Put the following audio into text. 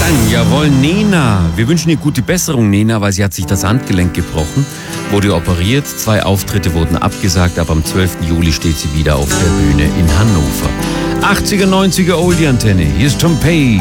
Jawohl, Nena. Wir wünschen ihr gute Besserung, Nena, weil sie hat sich das Handgelenk gebrochen, wurde operiert, 2 Auftritte wurden abgesagt, aber am 12. Juli steht sie wieder auf der Bühne in Hannover. 80er, 90er Oldie-Antenne, hier ist Tom Page.